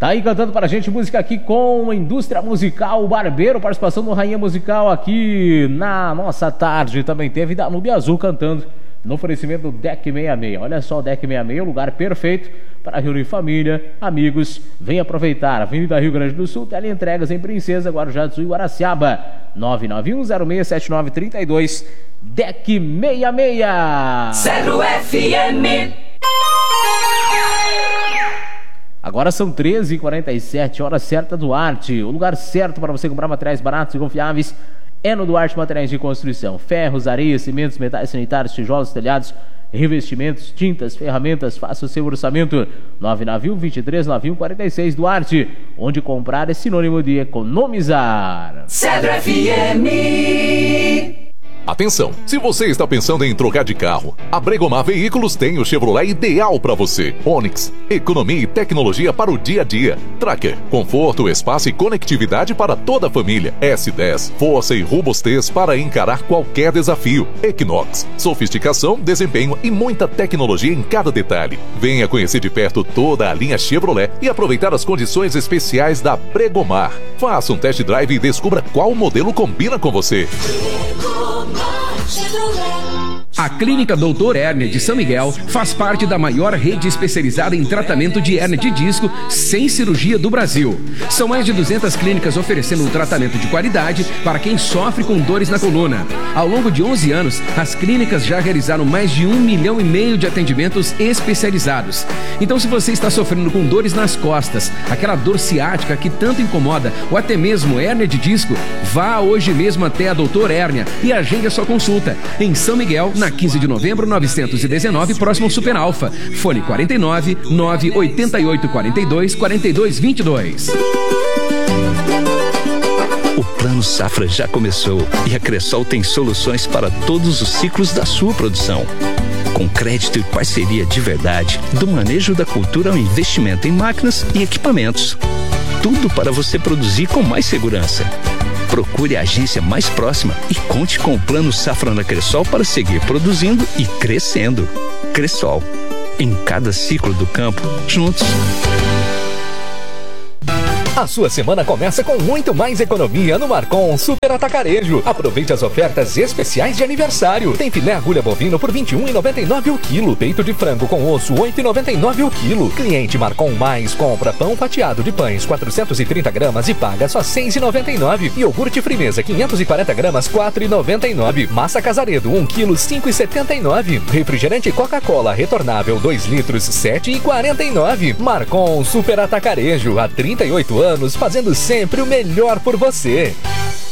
Tá aí cantando pra gente música aqui com a Indústria Musical Barbeiro, participação do Rainha Musical aqui na nossa tarde. Também teve Danube Azul cantando no oferecimento do Deck 66. Olha só, o Deck 66 é o lugar perfeito para reunir família, amigos. Vem aproveitar. Avenida Rio Grande do Sul, teleentregas em Princesa, Guarujá do Sul e Guaraciaba. 991067932, Deck 66. 0 FM. Agora são 13h47, hora certa Duarte. O lugar certo para você comprar materiais baratos e confiáveis é no Duarte Materiais de Construção. Ferros, areias, cimentos, metais sanitários, tijolos, telhados, revestimentos, tintas, ferramentas. Faça o seu orçamento. 991-239146 Duarte, onde comprar é sinônimo de economizar. Cedro FM. Atenção, se você está pensando em trocar de carro, a Bregomar Veículos tem o Chevrolet ideal para você. Onix, economia e tecnologia para o dia a dia. Tracker, conforto, espaço e conectividade para toda a família. S10, força e robustez para encarar qualquer desafio. Equinox, sofisticação, desempenho e muita tecnologia em cada detalhe. Venha conhecer de perto toda a linha Chevrolet e aproveitar as condições especiais da Bregomar. Faça um test drive e descubra qual modelo combina com você. A Clínica Doutor Hérnia de São Miguel faz parte da maior rede especializada em tratamento de hérnia de disco sem cirurgia do Brasil. São mais de 200 clínicas oferecendo um tratamento de qualidade para quem sofre com dores na coluna. Ao longo de 11 anos, as clínicas já realizaram mais de 1,5 milhão de atendimentos especializados. Então, se você está sofrendo com dores nas costas, aquela dor ciática que tanto incomoda, ou até mesmo hérnia de disco, vá hoje mesmo até a Doutor Hérnia e agende a sua consulta. Em São Miguel, na 15 de novembro, 919, próximo ao Super Alfa. Fone 49 988 42 42 22. O Plano Safra já começou e a Cressol tem soluções para todos os ciclos da sua produção. Com crédito e parceria de verdade, do manejo da cultura ao investimento em máquinas e equipamentos. Tudo para você produzir com mais segurança. Procure a agência mais próxima e conte com o Plano Safra na Cressol para seguir produzindo e crescendo. Cressol, em cada ciclo do campo, juntos. A sua semana começa com muito mais economia no Marcon Super Atacarejo. Aproveite as ofertas especiais de aniversário. Tem filé agulha bovino por R$ 21,99 o quilo. Peito de frango com osso, R$ 8,99 o quilo. Cliente Marcon Mais compra pão fatiado de pães 430 gramas e paga só R$ 6,99. Iogurte Frimeza 540 gramas, R$ 4,99. Massa Casaredo 1 quilo, R$ 5,79. Refrigerante Coca-Cola retornável 2 litros, R$ 7,49. Marcon Super Atacarejo, há 38 anos fazendo sempre o melhor por você.